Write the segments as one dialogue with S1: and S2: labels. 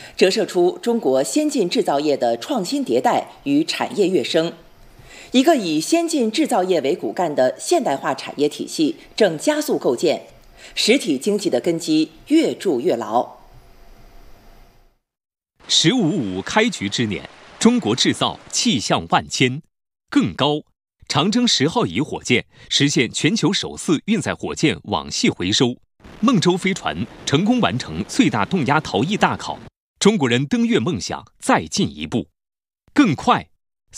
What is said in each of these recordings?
S1: 折射出中国先进制造业的创新迭代与产业跃升。一个以先进制造业为骨干的现代化产业体系正加速构建，实体经济的根基越筑越牢。
S2: “15+5”开局之年，中国制造气象万千。更高，长征10号乙火箭实现全球首次运载火箭网系回收，孟舟飞船成功完成最大动压逃逸大考，中国人登月梦想再进一步。更快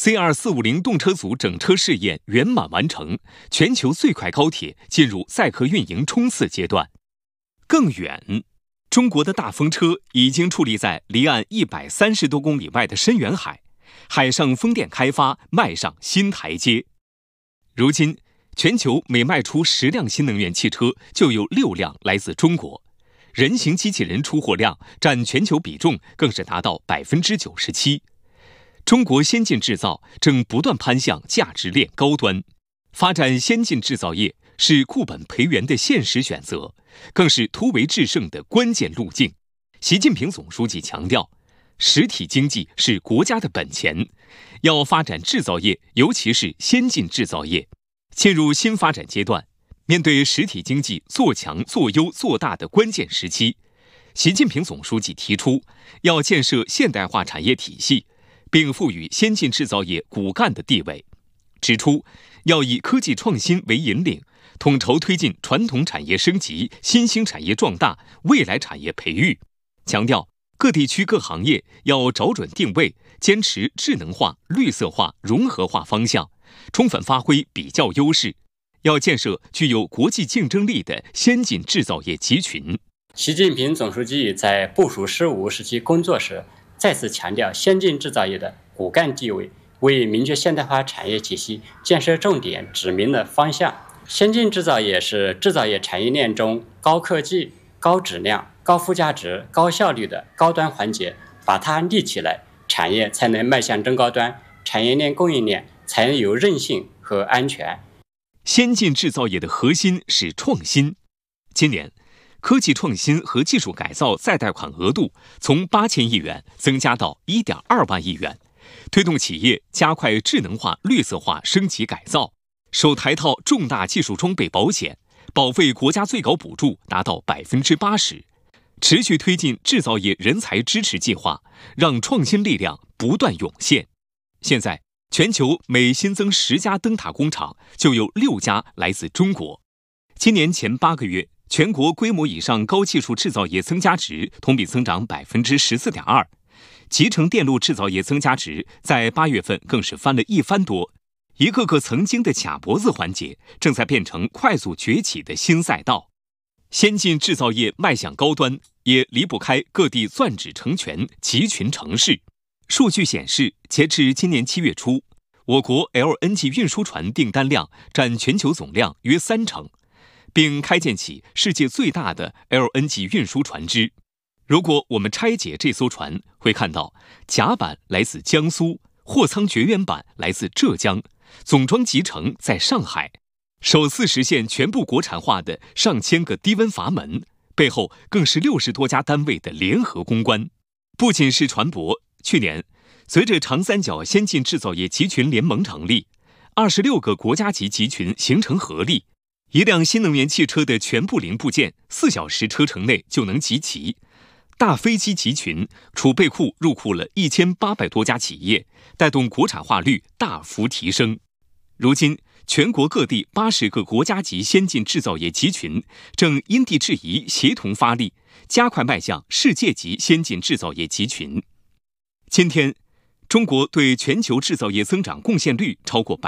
S2: ，C2450动车组整车试验圆满完成，全球最快高铁进入载荷运营冲刺阶段。更远，中国的大风车已经矗立在离岸130多公里外的深远海，海上风电开发迈上新台阶。如今，全球每卖出10辆新能源汽车，就有6辆来自中国，人形机器人出货量占全球比重更是达到97%。中国先进制造正不断攀向价值链高端，发展先进制造业是固本培元的现实选择，更是突围制胜的关键路径。习近平总书记强调，实体经济是国家的本钱，要发展制造业，尤其是先进制造业，进入新发展阶段。面对实体经济做强、做优、做大的关键时期，习近平总书记提出，要建设现代化产业体系，并赋予先进制造业骨干的地位，指出要以科技创新为引领，统筹推进传统产业升级、新兴产业壮大、未来产业培育，强调各地区各行业要找准定位，坚持智能化、绿色化、融合化方向，充分发挥比较优势，要建设具有国际竞争力的先进制造业集群。
S3: 习近平总书记在部署15时期工作时，再次强调先进制造业的骨干地位，为明确现代化产业体系建设重点指明了方向。先进制造业是制造业产业链中高科技、高质量、高附加值、高效率的高端环节，把它立起来，产业才能迈向中高端，产业链供应链才能有韧性和安全。
S2: 先进制造业的核心是创新。今年，科技创新和技术改造再贷款额度从8000亿元增加到1.2万亿元，推动企业加快智能化、绿色化升级改造。首台套重大技术装备保险，保费国家最高补助达到80%，持续推进制造业人才支持计划，让创新力量不断涌现。现在，全球每新增10家灯塔工厂，就有6家来自中国。今年前8个月，全国规模以上高技术制造业增加值同比增长14.2%，集成电路制造业增加值在8月份更是翻了1番多。一个个曾经的卡脖子环节，正在变成快速崛起的新赛道。先进制造业迈向高端，也离不开各地钻指成拳、集群成市。数据显示，截至今年7月初，我国 LNG 运输船订单量占全球总量约30%，并开建起世界最大的 LNG 运输船只。如果我们拆解这艘船，会看到甲板来自江苏，货舱绝缘板来自浙江，总装集成在上海，首次实现全部国产化的上千个低温阀门，背后更是60多家单位的联合攻关。不仅是船舶，去年随着长三角先进制造业集群联盟成立，26个国家级集群形成合力，一辆新能源汽车的全部零部件4小时车程内就能集齐。大飞机集群储备库入库了1800多家企业，带动国产化率大幅提升。如今，全国各地80个国家级先进制造业集群正因地制宜协同发力，加快迈向世界级先进制造业集群。今天，中国对全球制造业增长贡献率超过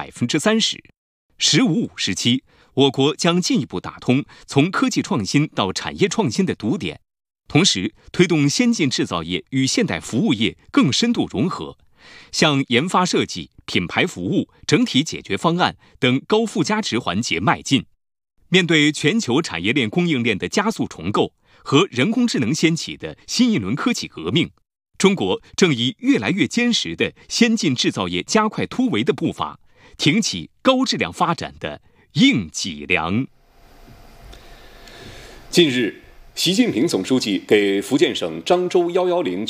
S2: 30%。15+5时期，我国将进一步打通从科技创新到产业创新的堵点，同时推动先进制造业与现代服务业更深度融合，向研发设计、品牌服务、整体解决方案等高附加值环节迈进。面对全球产业链供应链的加速重构和人工智能掀起的新一轮科技革命，中国正以越来越坚实的先进制造业加快突围的步伐，挺起高质量发展的硬脊梁。
S4: 近日，习近平总书记给福建省漳州110